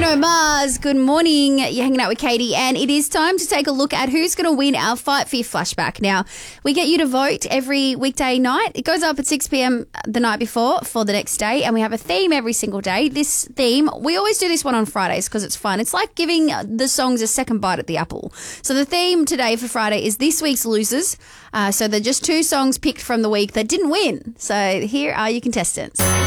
Bruno Mars, good morning. You're hanging out with Katie, and it is time to take a look at who's going to win our Fight for Your flashback. Now, we get you to vote every weekday night. It goes up at 6 p.m. the night before for the next day, and we have a theme every single day. This theme, we always do this one on Fridays because it's fun. It's like giving the songs a second bite at the apple. So the theme today for Friday is this week's losers. So they're just two songs picked from the week that didn't win. So here are your contestants.